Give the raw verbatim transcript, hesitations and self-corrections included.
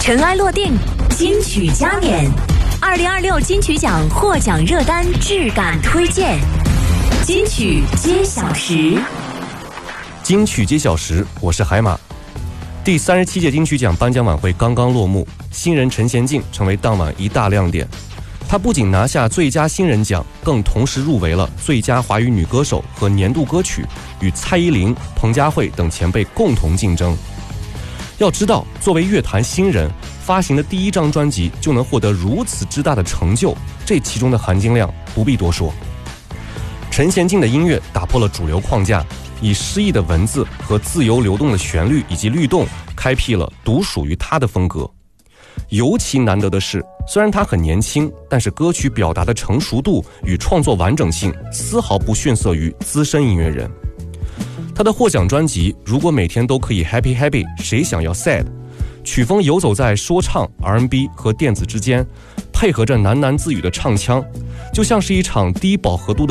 尘埃落定，金曲加冕。二零二六金曲奖获奖热单质感推荐，金曲揭晓时。 金曲揭晓时，我是海马。第三十七届金曲奖颁奖晚会刚刚落幕，新人陈娴静成为当晚一大亮点。她不仅拿下最佳新人奖，更同时入围了最佳华语女歌手和年度歌曲，与蔡依林、彭佳慧等前辈共同竞争。要知道，作为乐坛新人，发行的第一张专辑就能获得如此之大的成就，这其中的含金量不必多说。陈娴静的音乐打破了主流框架，以诗意的文字和自由流动的旋律以及律动，开辟了独属于她的风格。尤其难得的是，虽然她很年轻，但是歌曲表达的成熟度与创作完整性丝毫不逊色于资深音乐人。她的获奖专辑如果每天都可以 happy happy， 谁想要 sad， 曲风游走在说唱、R and B 和电子之间，配合着喃喃自语的唱腔，就像是一场低饱和度的